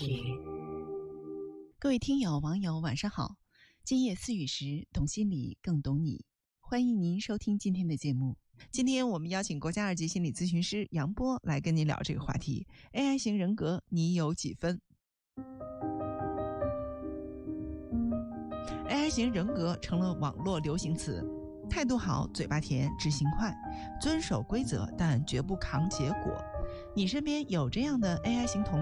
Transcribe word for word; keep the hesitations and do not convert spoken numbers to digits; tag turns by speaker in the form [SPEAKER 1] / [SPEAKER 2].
[SPEAKER 1] 题。
[SPEAKER 2] 各位听友网友晚上好，今夜思雨时，懂心理更懂你，欢迎您收听今天的节目。今天我们邀请国家二级心理咨询师杨波来跟您聊这个话题， A I 型人格你有几分？ A I 型人格成了网络流行词，态度好，嘴巴甜，执行快，遵守规则但绝不扛结果。你身边有这样的 A I 型同